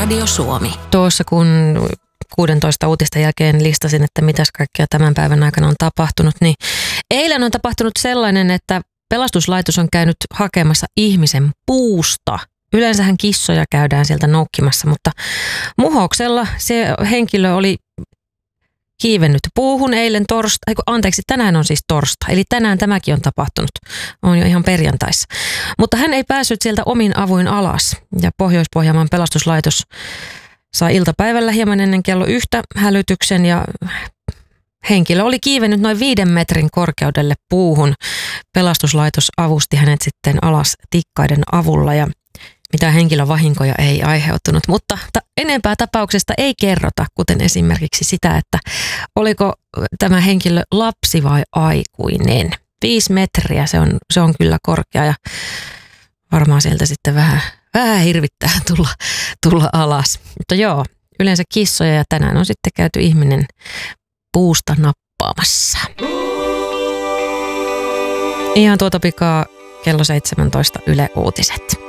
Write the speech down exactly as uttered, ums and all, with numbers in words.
Radio Suomi. Tuossa kun kuusitoista uutisten jälkeen listasin, että mitäs kaikkea tämän päivän aikana on tapahtunut, niin eilen on tapahtunut sellainen, että pelastuslaitos on käynyt hakemassa ihmisen puusta. Yleensähän kissoja käydään sieltä noukkimassa, mutta muhoksella se henkilö oli kiivennyt puuhun eilen torstai, anteeksi, tänään on siis torstai, eli tänään tämäkin on tapahtunut, on jo ihan perjantaissa. Mutta hän ei päässyt sieltä omin avuin alas ja Pohjois-Pohjanmaan pelastuslaitos sai iltapäivällä hieman ennen kello yhtä hälytyksen ja henkilö oli kiivennyt noin viiden metrin korkeudelle puuhun. Pelastuslaitos avusti hänet sitten alas tikkaiden avulla ja mitään henkilövahinkoja ei aiheutunut, mutta ta- enempää tapauksesta ei kerrota, kuten esimerkiksi sitä, että oliko tämä henkilö lapsi vai aikuinen. Viisi metriä, se on, se on kyllä korkea ja varmaan sieltä sitten vähän, vähän hirvittää tulla, tulla alas. Mutta joo, yleensä kissoja ja tänään on sitten käyty ihminen puusta nappaamassa. Ihan tuota pikaa kello seitsemäntoista Yle Uutiset.